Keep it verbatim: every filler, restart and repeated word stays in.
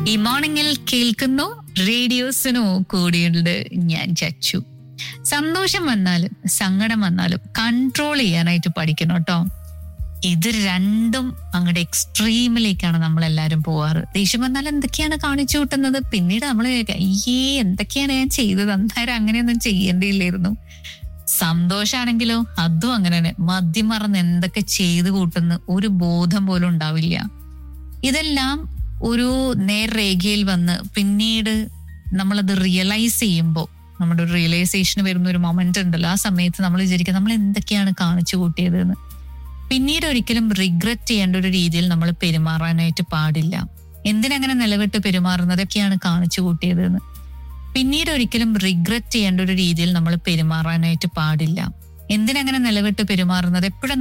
ഈ മോർണിംഗിൽ കേൾക്കുന്നു റേഡിയോസിനോ കൂടിയുണ്ട് ഞാൻ ചച്ചു. സന്തോഷം വന്നാലും സങ്കടം വന്നാലും കൺട്രോൾ ചെയ്യാനായിട്ട് പഠിക്കണം കേട്ടോ. ഇത് രണ്ടും അങ്ങോട്ട് എക്സ്ട്രീമിലേക്കാണ് നമ്മളെല്ലാരും പോവാറ്. ദേഷ്യം വന്നാൽ എന്തൊക്കെയാണ് കാണിച്ചു കൂട്ടുന്നത്, പിന്നീട് നമ്മൾ അയ്യേ എന്തൊക്കെയാണ് ഞാൻ ചെയ്തത്, അന്നേരം അങ്ങനെയൊന്നും ചെയ്യേണ്ടിയില്ലായിരുന്നു. സന്തോഷാണെങ്കിലോ അതും അങ്ങനെ തന്നെ, മദ്യം മറന്ന് എന്തൊക്കെ ചെയ്ത് കൂട്ടുന്ന ഒരു ബോധം പോലും ഉണ്ടാവില്ല. ഇതെല്ലാം ഒരു നേർരേഖയിൽ വന്ന് പിന്നീട് നമ്മളത് റിയലൈസ് ചെയ്യുമ്പോൾ, നമ്മുടെ ഒരു റിയലൈസേഷൻ വരുന്ന ഒരു മൊമെന്റ് ഉണ്ടല്ലോ, ആ സമയത്ത് നമ്മൾ വിചാരിക്കുക നമ്മൾ എന്തൊക്കെയാണ് കാണിച്ചു കൂട്ടിയത് എന്ന്. പിന്നീട് ഒരിക്കലും റിഗ്രറ്റ് ചെയ്യേണ്ട ഒരു രീതിയിൽ നമ്മൾ പെരുമാറാനായിട്ട് പാടില്ല. എന്തിനങ്ങനെ നിലവിട്ട് പെരുമാറുന്നതൊക്കെയാണ് കാണിച്ചു കൂട്ടിയത് എന്ന്. പിന്നീട് ഒരിക്കലും റിഗ്രറ്റ് ചെയ്യേണ്ട ഒരു രീതിയിൽ നമ്മൾ പെരുമാറാനായിട്ട് പാടില്ല. എന്തിനങ്ങനെ നിലവിട്ട് പെരുമാറുന്നത്, എപ്പോഴും